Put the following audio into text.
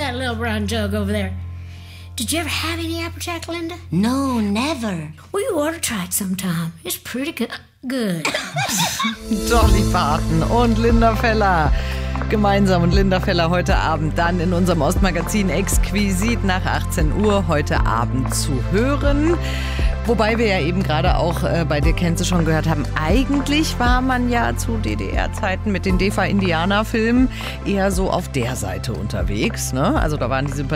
that little brown jug over there. Did you ever have any Applejack, Linda? No, never. Well, you ought to try it sometime. It's pretty good. Dolly Parton und Linda Feller. Gemeinsam und Linda Feller heute Abend dann in unserem Ostmagazin Exquisit nach 18 Uhr heute Abend zu hören. Wobei wir ja eben gerade auch bei dir, Kenze, schon gehört haben, eigentlich war man ja zu DDR-Zeiten mit den DEFA-Indianer-Filmen eher so auf der Seite unterwegs, ne? Also da waren die